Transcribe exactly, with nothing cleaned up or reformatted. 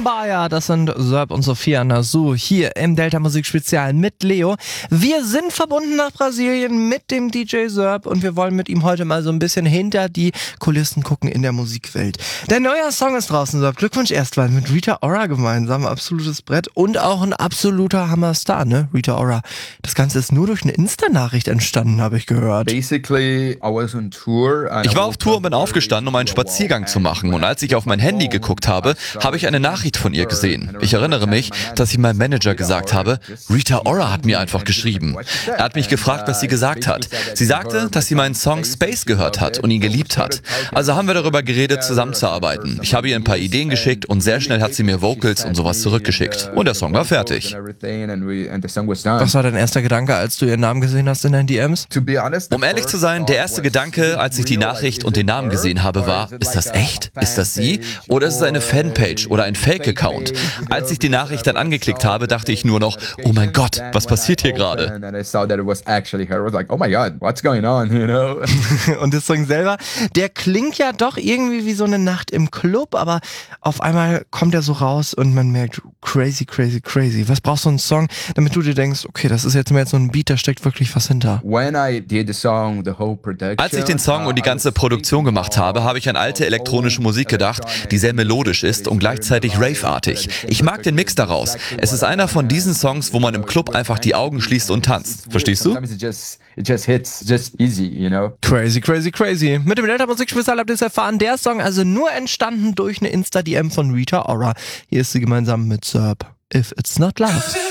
Kumbaya, das sind Serb und Sophia Nasu hier im Delta Musik Spezial mit Leo. Wir sind verbunden nach Brasilien mit dem D J Serb und wir wollen mit ihm heute mal so ein bisschen hinter die Kulissen gucken in der Musikwelt. Der neue Song ist draußen, Serb. Glückwunsch erstmal mit Rita Ora gemeinsam. Absolutes Brett und auch ein absoluter Hammerstar, ne? Rita Ora. Das Ganze ist nur durch eine Insta-Nachricht entstanden, habe ich gehört. Basically, I was on tour. Ich war auf Tour und bin aufgestanden, um einen Spaziergang zu machen. Und als ich auf mein Handy geguckt habe, habe ich eine Nachricht von ihr gesehen. Ich erinnere mich, dass ich meinem Manager gesagt habe, Rita Ora hat mir einfach geschrieben. Er hat mich gefragt, was sie gesagt hat. Sie sagte, dass sie meinen Song Space gehört hat und ihn geliebt hat. Also haben wir darüber geredet, zusammenzuarbeiten. Ich habe ihr ein paar Ideen geschickt und sehr schnell hat sie mir Vocals und sowas zurückgeschickt. Und der Song war fertig. Was war dein erster Gedanke, als du ihren Namen gesehen hast in deinen D Ms? Um ehrlich zu sein, der erste Gedanke, als ich die Nachricht und den Namen gesehen habe, war, ist das echt? Ist das sie? Oder ist es eine Fanpage oder ein Fake-Account? Als ich die Nachricht dann angeklickt habe, dachte ich nur noch, oh mein Gott, was passiert hier gerade? Und der Song selber, der klingt ja doch irgendwie wie so eine Nacht im Club, aber auf einmal kommt er so raus und man merkt, crazy, crazy, crazy. Was brauchst du einen Song, damit du dir denkst, okay, das ist jetzt mehr so ein Beat, da steckt wirklich was hinter? Als ich den Song und die ganze Produktion gemacht habe, habe ich an alte elektronische Musik gedacht, die sehr melodisch ist und gleichzeitig rave-artig. Ich mag den Mix daraus. Es ist einer von diesen Songs, wo man im Club einfach die Augen schließt und tanzt. Verstehst du? Crazy, crazy, crazy. Mit dem Delta Musik Spezial habt ihr es erfahren. Der Song also nur entstanden durch eine Insta-D M von Rita Ora. Hier ist sie gemeinsam mit Serb. If It's Not Love.